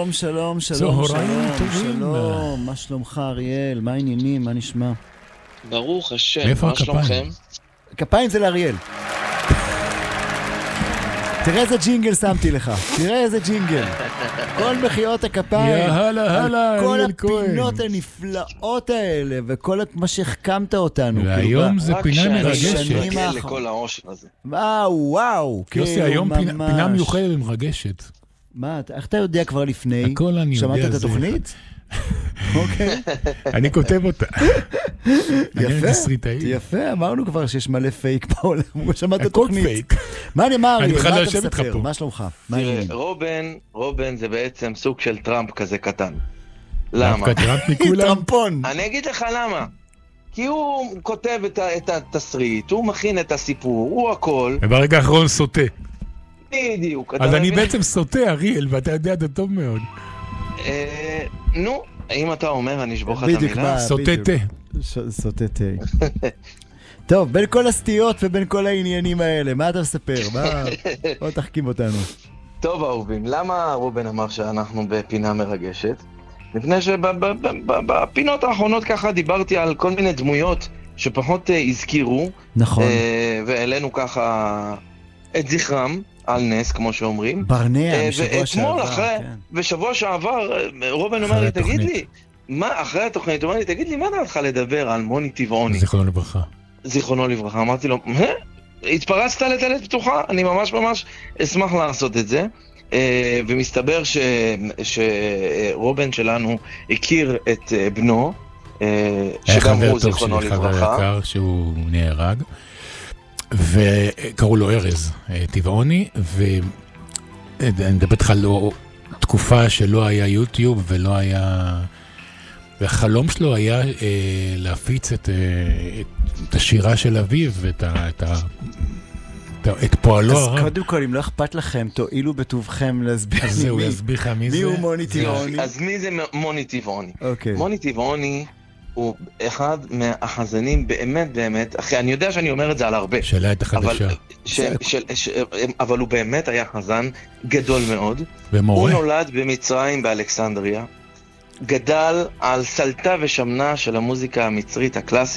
שלום, שלום, שלום, צהריים שלום, טובים. שלום, מה שלומך אריאל? מה העניינים? מה נשמע? ברוך השם, מאיפה מה הכפיים? שלומכם? כפיים זה לאריאל. תראה איזה ג'ינגל שמתי לך, תראה איזה ג'ינגל. כל מחיאות הכפיים, יא הלאה, הלאה, על כל אריאל כהן. הפינות הנפלאות האלה, וכל מה שהחכמת אותנו. והיום זה רק פינה שאני מרגשת. שנים מתרגל האחרון. לכל העושר הזה. וואו, יוסי, כאילו היום ממש. פינה מיוחדת ומרגשת. מה, איך אתה יודע כבר לפני? הכל אני יודע. שמעת את זה- התוכנית? אוקיי. אני כותב אותה. אני יפה, תסריטאי. יפה, אמרנו כבר שיש מלא פייק בעולם, שמעת את הכל התוכנית. פייק. מה אני אמר, אני בכלל מה לא אתה יושב איתך מספר? פה. מה שלומך? מה תראה, העניינים? רובן זה בעצם סוג של טראמפ כזה קטן. למה? דווקא טראמפ מכולם. טרמפון. אני אגיד לך למה. כי הוא כותב את התסריט, הוא מכין את הסיפור, הוא הכל. וברגע האחרון סוטה. בדיוק. אתה אז אני מבין? בעצם סוטה, אריאל, ואתה יודע את זה טוב מאוד. נו, אם אתה אומר, אני אשבור לך את בדיוק, המילה. מה? סוטה תה. סוטה תה. טוב, בין כל הסטיות ובין כל העניינים האלה, מה אתה מספר? בוא תחכים אותנו. טוב אהובים, למה רובן אמר שאנחנו בפינה מרגשת? לפני שבפינות האחרונות ככה דיברתי על כל מיני דמויות שפחות הזכירו. נכון. והעלינו ככה את זכרם על נס, כמו שאומרים. ברנע, משבוע שעבר. ואתמול אחרי, כן. בשבוע שעבר, רובן אומר אחרי לי, תגיד התוכנית. לי, מה, אחרי התוכנית, הוא אומר לי, תגיד לי, מה דעתך לדבר על מוני טבעוני? זיכרונו לברכה. זיכרונו לברכה. אמרתי לו, התפרצת לדלת פתוחה, אני ממש אשמח לעשות את זה. ומסתבר שרובן שלנו הכיר את בנו, שגם הוא זיכרונו חבר לברכה. יקר שהוא נהרג, וקראו לו ארז טבעוני, ואני מדבר איתך על תקופה שלא היה יוטיוב ולא היה... והחלום שלו היה להפיץ את השירה של אביו, את פועלו אז הרב. קודם כל, אם לא אכפת לכם, תועילו בטובכם להסביר אז זהו, מי. יסביר לך מי זה. מי הוא מוני טבעוני? אז מי זה מוני טבעוני? אוקיי. מוני טבעוני הוא אחד מהחזנים באמת, אחי, אני יודע שאני אומר את זה על הרבה. של העת החדשה. אבל הוא באמת היה חזן גדול מאוד. ומורה. הוא נולד במצרים באלכסנדריה, גדל על סלטה ושמנה של המוזיקה המצרית הקלאסית.